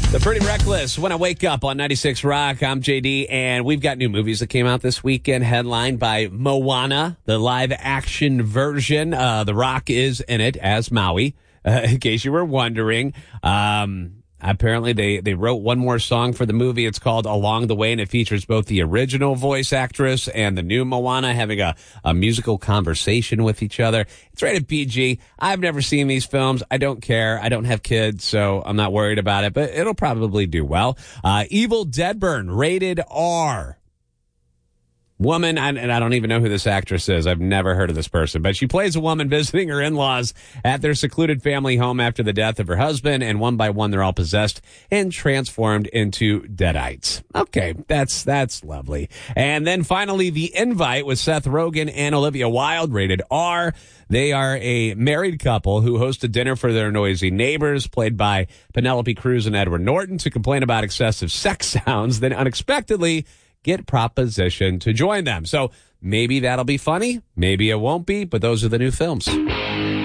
The Pretty Reckless, When I Wake Up on 96 Rock. I'm JD, and we've got new movies that came out this weekend, headlined by Moana, the live-action version. The Rock is in it as Maui, in case you were wondering. Apparently, they wrote one more song for the movie. It's called Along the Way, and it features both the original voice actress and the new Moana having a musical conversation with each other. It's rated PG. I've never seen these films. I don't care. I don't have kids, so I'm not worried about it, but it'll probably do well. Evil Deadburn, rated R. Woman, and I don't even know who this actress is. I've never heard of this person, but she plays a woman visiting her in-laws at their secluded family home after the death of her husband, and one by one, they're all possessed and transformed into deadites. Okay, that's lovely. And then finally, The Invite with Seth Rogen and Olivia Wilde, rated R. They are a married couple who host a dinner for their noisy neighbors, played by Penelope Cruz and Edward Norton, to complain about excessive sex sounds, then unexpectedly get propositioned to join them. So maybe that'll be funny. Maybe it won't be, but those are the new films.